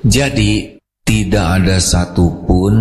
Jadi tidak ada satupun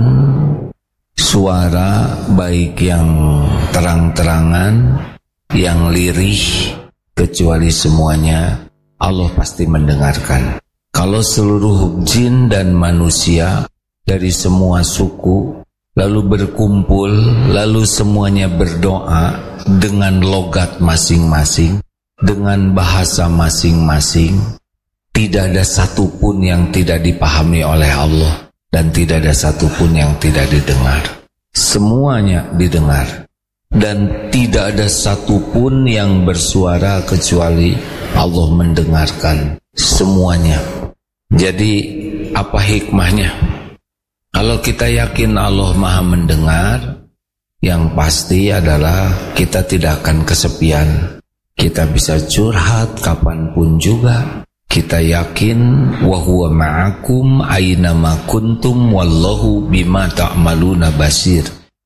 suara baik yang terang-terangan, yang lirih, kecuali semuanya Allah pasti mendengarkan. Kalau seluruh jin dan manusia dari semua suku lalu berkumpul, lalu semuanya berdoa dengan logat masing-masing, dengan bahasa masing-masing, tidak ada satupun yang tidak dipahami oleh Allah, dan tidak ada satupun yang tidak didengar. Semuanya didengar, dan tidak ada satupun yang bersuara kecuali Allah mendengarkan semuanya. Jadi apa hikmahnya? Kalau kita yakin Allah Maha mendengar, yang pasti adalah kita tidak akan kesepian. Kita bisa curhat kapanpun juga. Kita yakin wa huwa ma'akum aina ma kuntum wallahu bima ta'maluna basir.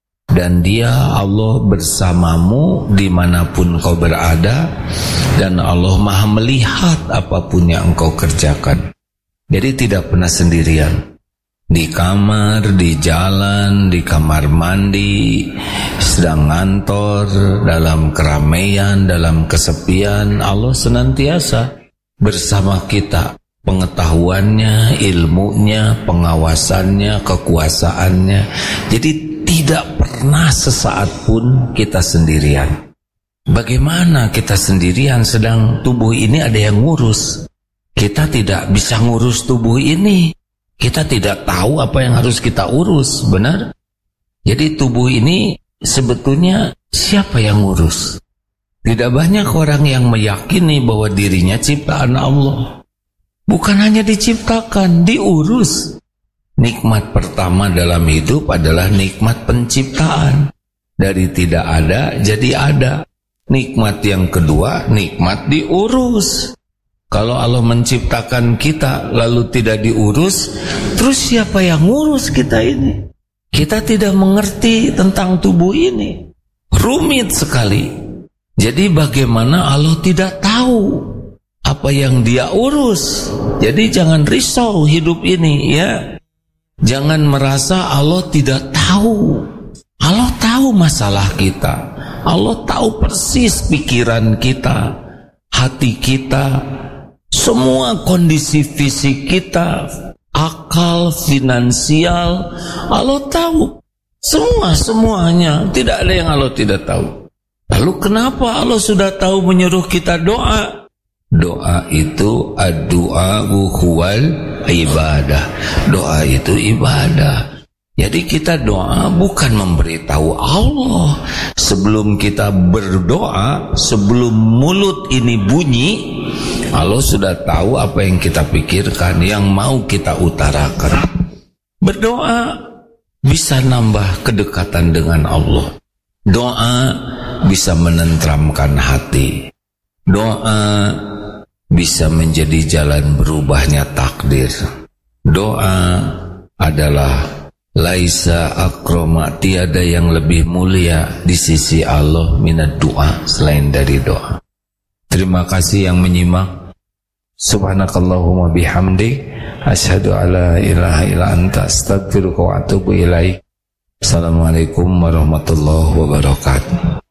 Dan dia Allah bersamamu dimanapun kau berada, dan Allah Maha melihat apapun yang engkau kerjakan. Jadi tidak pernah sendirian. Di kamar, di jalan, di kamar mandi, sedang ngantor, dalam keramaian, dalam kesepian, Allah senantiasa bersama kita. Pengetahuannya, ilmunya, pengawasannya, kekuasaannya. Jadi tidak pernah sesaat pun kita sendirian. Bagaimana kita sendirian sedang tubuh ini ada yang ngurus? Kita tidak bisa ngurus tubuh ini. Kita tidak tahu apa yang harus kita urus, benar? Jadi tubuh ini sebetulnya siapa yang ngurus? Tidak banyak orang yang meyakini bahwa dirinya ciptaan Allah. Bukan hanya diciptakan, diurus. Nikmat pertama dalam hidup adalah nikmat penciptaan. Dari tidak ada jadi ada. Nikmat yang kedua, nikmat diurus. Kalau Allah menciptakan kita lalu tidak diurus, terus siapa yang ngurus kita ini? Kita tidak mengerti tentang tubuh ini. Rumit sekali. Jadi bagaimana Allah tidak tahu apa yang dia urus? Jadi jangan risau hidup ini, ya. Jangan merasa Allah tidak tahu. Allah tahu masalah kita. Allah tahu persis pikiran kita, hati kita, semua kondisi fisik kita, akal, finansial. Allah tahu semuanya. Tidak ada yang Allah tidak tahu. Lalu kenapa Allah sudah tahu menyuruh kita doa? Doa itu ad-du'a huwal ibadah. Doa itu ibadah. Jadi kita doa bukan memberitahu Allah. Sebelum kita berdoa, sebelum mulut ini bunyi, Allah sudah tahu apa yang kita pikirkan, yang mau kita utarakan. Berdoa bisa nambah kedekatan dengan Allah. Doa bisa menenteramkan hati. Doa bisa menjadi jalan berubahnya takdir. Doa adalah laisa akroma, tiada yang lebih mulia di sisi Allah minad doa, selain dari doa. Terima kasih yang menyimak. Subhanakallahumma bihamdik, asyhadu alla ilaha illa anta, astaghfiruka wa atubu ilaik. Assalamualaikum warahmatullahi wabarakatuh.